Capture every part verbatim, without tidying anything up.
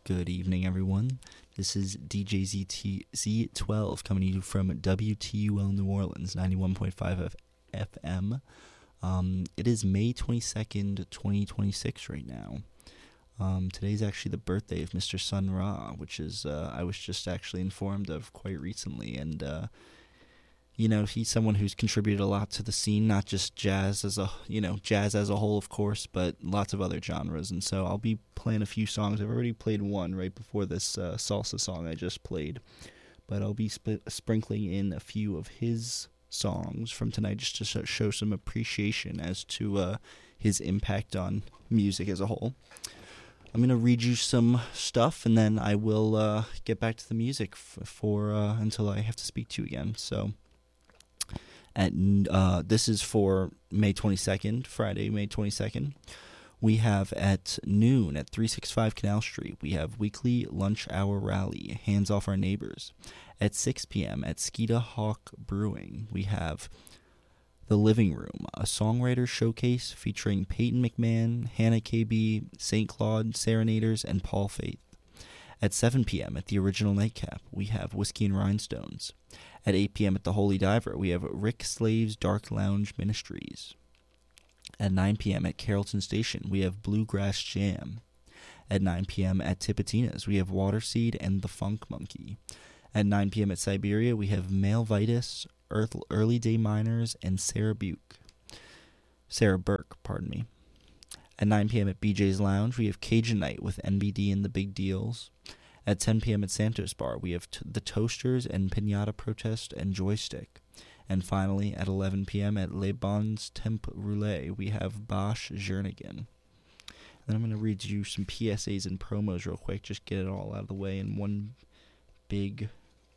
Good evening, everyone. This is D J Z T Z twelve coming to you from W T U L New Orleans, ninety-one point five F M. Um, it is May twenty-second, twenty twenty-six right now. Um, today's actually the birthday of Mister Sun Ra, which is, uh, I was just actually informed of quite recently, and, uh, you know, he's someone who's contributed a lot to the scene, not just jazz as a, you know, jazz as a whole, of course, but lots of other genres. And so I'll be playing a few songs. I've already played one right before this uh, salsa song I just played, but I'll be sp- sprinkling in a few of his songs from tonight just to sh- show some appreciation as to uh, his impact on music as a whole. I'm going to read you some stuff, and then I will uh, get back to the music f- for uh, until I have to speak to you again. So. At uh, this is for May twenty-second, Friday, May twenty-second. We have at noon at three sixty-five Canal Street, we have weekly lunch hour rally, Hands Off Our Neighbors. At six p.m. at Skeeta Hawk Brewing, we have The Living Room, a songwriter showcase featuring Peyton McMahon, Hannah K B, Saint Claude Serenaders, and Paul Faith. At seven p.m. at the Original Nightcap, we have Whiskey and Rhinestones. At eight p.m. at the Holy Diver, we have Rick Slave's Dark Lounge Ministries. At nine p.m. at Carrollton Station, we have Bluegrass Jam. At nine p.m. at Tipitina's, we have Waterseed and the Funk Monkey. At nine p.m. at Siberia, we have Male Vitus, Earth, Early Day Miners, and Sarah Buke. Sarah Burke, pardon me. At nine p.m. at B J's Lounge, we have Cajun Night with N B D and the Big Deals. At ten p.m. at Santos Bar, we have t- the Toasters and Pinata Protest and Joystick. And finally, at eleven p.m. at Les Bons Temp Roulette, we have Bosch Jernigan. Then I'm going to read you some P S As and promos real quick, just get it all out of the way in one big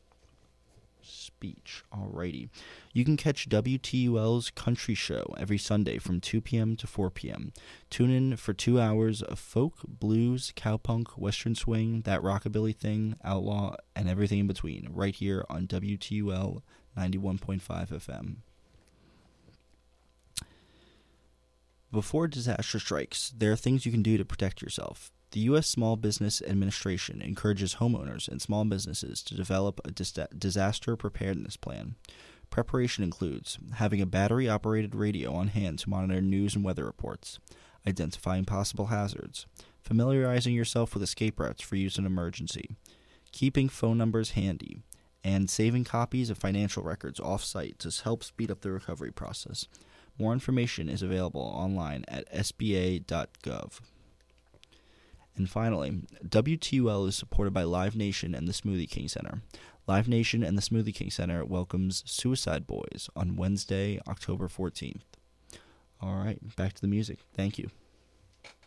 speech. Alrighty. You can catch W T U L's Country Show every Sunday from two p.m. to four p.m. Tune in for two hours of folk, blues, cowpunk, western swing, that rockabilly thing, outlaw, and everything in between, right here on W T U L ninety-one point five F M. Before disaster strikes, there are things you can do to protect yourself. The U S Small Business Administration encourages homeowners and small businesses to develop a dis- disaster preparedness plan. Preparation includes having a battery-operated radio on hand to monitor news and weather reports, identifying possible hazards, familiarizing yourself with escape routes for use in emergency, keeping phone numbers handy, and saving copies of financial records off-site to help speed up the recovery process. More information is available online at S B A dot gov. And finally, W T U L is supported by Live Nation and the Smoothie King Center. Live Nation and the Smoothie King Center welcomes Suicide Boys on Wednesday, October fourteenth. All right, back to the music. Thank you.